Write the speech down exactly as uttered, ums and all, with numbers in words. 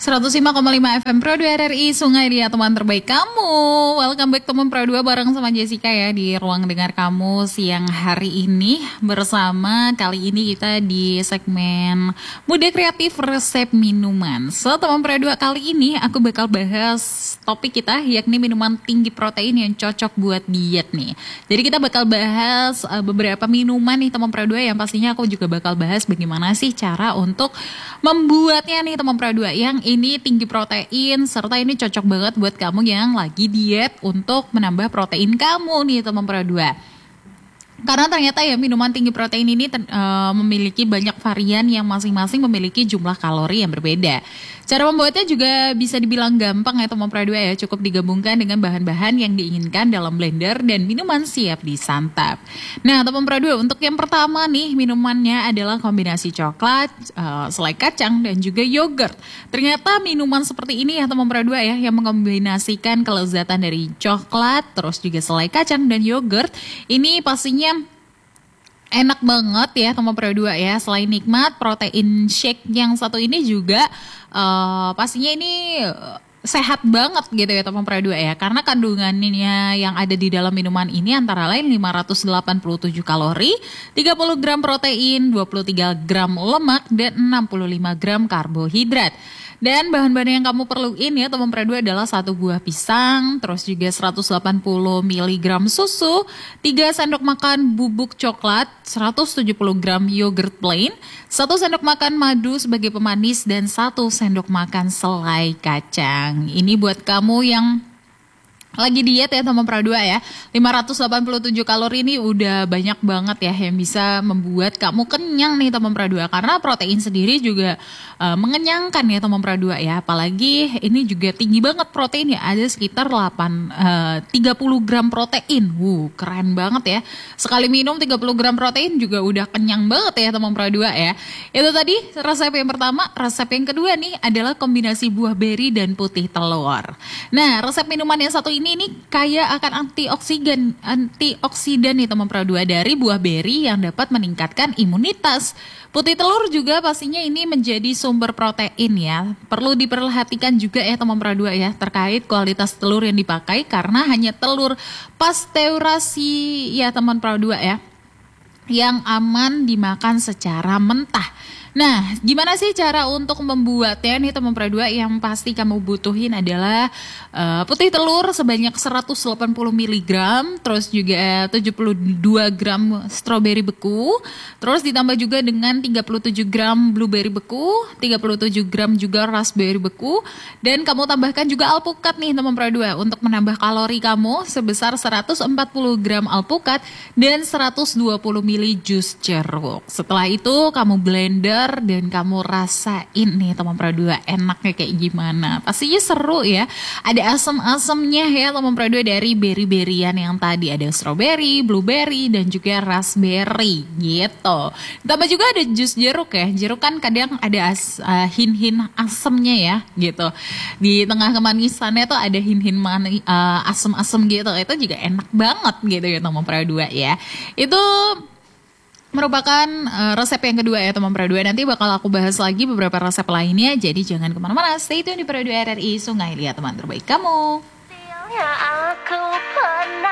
seratus lima koma lima F M Pro dua R R I Sungai Dia, teman terbaik kamu. Welcome back teman Pro dua bareng sama Jessica ya di ruang dengar kamu siang hari ini. Bersama kali ini kita di segmen Muda Kreatif Resep Minuman. So teman Pro dua, kali ini aku bakal bahas topik kita yakni minuman tinggi protein yang cocok buat diet nih. Jadi kita bakal bahas uh, beberapa minuman nih teman Pro dua, yang pastinya aku juga bakal bahas bagaimana sih cara untuk membuatnya nih teman Pro dua, yang ini tinggi protein serta ini cocok banget buat kamu yang lagi diet untuk menambah protein kamu nih teman Pro dua. Karena ternyata ya minuman tinggi protein ini uh, memiliki banyak varian yang masing-masing memiliki jumlah kalori yang berbeda. Cara membuatnya juga bisa dibilang gampang ya teman Pro dua ya, cukup digabungkan dengan bahan-bahan yang diinginkan dalam blender dan minuman siap disantap. Nah teman Pro dua, untuk yang pertama nih minumannya adalah kombinasi coklat, uh, selai kacang dan juga yogurt. Ternyata minuman seperti ini ya teman Pro dua ya, yang mengombinasikan kelezatan dari coklat, terus juga selai kacang dan yogurt, ini pastinya enak banget ya teman Pro dua ya. Selain nikmat, protein shake yang satu ini juga uh, pastinya ini sehat banget gitu ya teman Pro dua ya. Karena kandungannya yang ada di dalam minuman ini antara lain lima ratus delapan puluh tujuh kalori, tiga puluh gram protein, dua puluh tiga gram lemak, dan enam puluh lima gram karbohidrat. Dan bahan-bahan yang kamu perluin ya teman Pro dua adalah satu buah pisang, terus juga seratus delapan puluh miligram susu, tiga sendok makan bubuk coklat, seratus tujuh puluh gram yogurt plain, satu sendok makan madu sebagai pemanis, dan satu sendok makan selai kacang. Ini buat kamu yang lagi diet ya teman Pro dua ya. lima ratus delapan puluh tujuh kalori ini udah banyak banget ya yang bisa membuat kamu kenyang nih teman Pro dua. Karena protein sendiri juga uh, mengenyangkan ya teman Pro dua ya. Apalagi ini juga tinggi banget protein ya. Ada sekitar delapan, uh, tiga puluh gram protein. Wuh keren banget ya. Sekali minum tiga puluh gram protein juga udah kenyang banget ya teman Pro dua ya. Itu tadi resep yang pertama. Resep yang kedua nih adalah kombinasi buah beri dan putih telur. Nah resep minuman yang satu ini ini kaya akan antioksidan antioksidan nih teman Pro dua dari buah beri yang dapat meningkatkan imunitas. Putih telur juga pastinya ini menjadi sumber protein ya. Perlu diperhatikan juga ya teman Pro dua ya terkait kualitas telur yang dipakai, karena hanya telur pasteurasi ya teman Pro dua ya yang aman dimakan secara mentah. Nah, gimana sih cara untuk membuatnya nih teman Pro dua? Yang pasti kamu butuhin adalah uh, putih telur sebanyak seratus delapan puluh miligram, terus juga tujuh puluh dua gram stroberi beku, terus ditambah juga dengan tiga puluh tujuh gram blueberry beku, tiga puluh tujuh gram juga raspberry beku, dan kamu tambahkan juga alpukat nih teman Pro dua untuk menambah kalori kamu sebesar seratus empat puluh gram alpukat dan seratus dua puluh mililiter jus jeruk. Setelah itu kamu blender dan kamu rasain nih teman Pro dua enaknya kayak gimana. Pastinya seru ya. Ada asam-asamnya ya teman Pro dua dari beri-berian yang tadi, ada strawberry, blueberry dan juga raspberry gitu. Tambah juga ada jus jeruk ya. Jeruk kan kadang ada as, uh, hin-hin asamnya ya gitu. Di tengah kemanisannya tuh ada hin-hin mani, uh, asam-asam gitu. Itu juga enak banget gitu ya teman Pro dua ya. Itu merupakan uh, resep yang kedua ya teman Pro dua. Nanti bakal aku bahas lagi beberapa resep lainnya. Jadi jangan kemana-mana, stay tune di Pro dua R R I Sungai Liat, teman terbaik kamu. Aku pernah